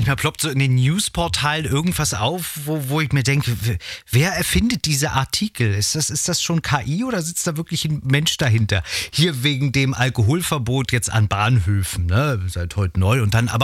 manchmal ploppt so in den Newsportalen irgendwas auf, wo ich mir denke, wer erfindet diese Artikel? Ist das schon KI oder sitzt da wirklich ein Mensch dahinter? Hier wegen dem Alkoholverbot jetzt an Bahnhöfen, ne? Seit heute neu und dann aber